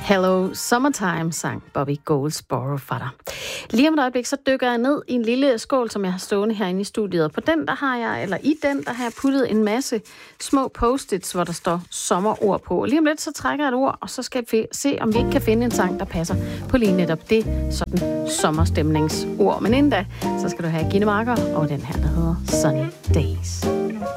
Hello Summertime, sang Bobby Goldsboro for dig. Lige om et øjeblik, så dykker jeg ned i en lille skål, som jeg har stående herinde i studiet. Og på den, der har jeg puttet en masse små post-its, hvor der står sommerord på. Og lige om lidt, så trækker jeg et ord, og så skal vi se, om vi ikke kan finde en sang, der passer på lige netop det sådan sommerstemningsord. Men inden da, så skal du have Gitte Marker og den her, der hedder Sunny Days.